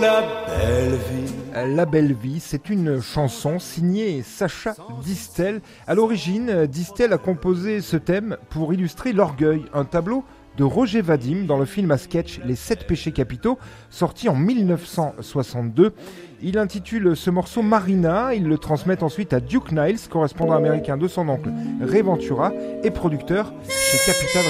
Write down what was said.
La belle vie. La belle vie, c'est une chanson signée Sacha Distel. À l'origine, Distel a composé ce thème pour illustrer l'orgueil, un tableau de Roger Vadim dans le film à sketch Les 7 péchés capitaux, sorti en 1962. Il intitule ce morceau Marina, il le transmet ensuite à Duke Niles, correspondant américain de son oncle Ray Ventura et producteur chez Capital